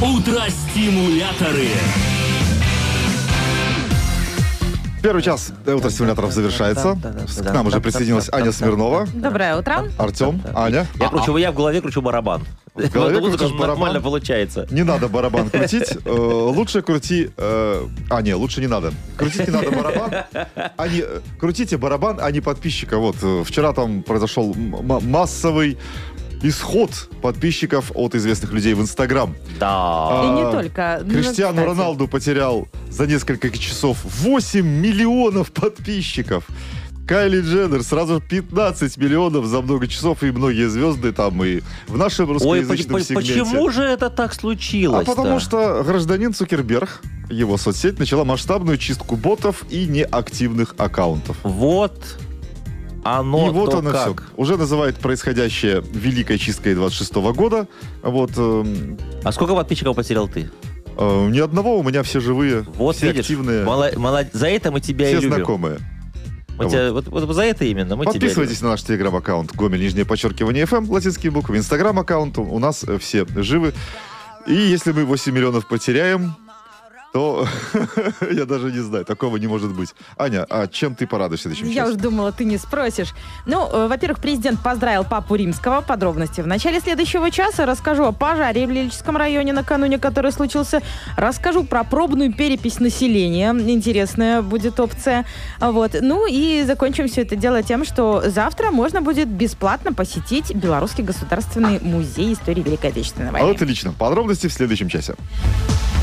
Утро-стимуляторы. Первый час утро-стимуляторов завершается. К нам уже присоединилась Аня Смирнова. Доброе утро. Артем, Аня. Я в голове кручу барабан. В голове крутишь Нормально барабан? получается. Не надо барабан крутить. Лучше крути... лучше не надо. Крутить не надо барабан. Крутите барабан, а не подписчика. Вот, вчера там произошел массовый исход подписчиков от известных людей в Инстаграм. Да. И не только. Криштиану Кстати. Роналду потерял за несколько часов 8 миллионов подписчиков. Кайли Дженнер сразу 15 миллионов за много часов, и многие звезды там и в нашем русскоязычном сегменте. Почему же это так случилось? Потому что гражданин Цукерберг, его соцсеть, начала масштабную чистку ботов и неактивных аккаунтов. Вот оно И вот то оно все. как. Уже называют происходящее великой чисткой 26-го года. Вот, А сколько подписчиков потерял ты? ни одного, у меня все живые, Вот все видишь, активные, за это мы тебя все и любим. знакомые. Мы тебя, вот за это именно мы тебя Подписывайтесь на наш телеграм-аккаунт _FM, латинские буквы, инстаграм-аккаунт, у нас все живы. И если мы 8 миллионов потеряем, то я даже не знаю, такого не может быть. Аня, а чем ты порадуешь в следующем Я часе? уж думала, ты не спросишь. Ну, во-первых, президент поздравил папу римского. Подробности в начале следующего часа. Расскажу о пожаре в Лилечском районе накануне, который случился. Расскажу про пробную перепись населения. Интересная будет опция. Вот. Ну и закончим все это дело тем, что завтра можно будет бесплатно посетить Белорусский государственный музей истории Великой Отечественной войны. Отлично. Подробности в следующем часе.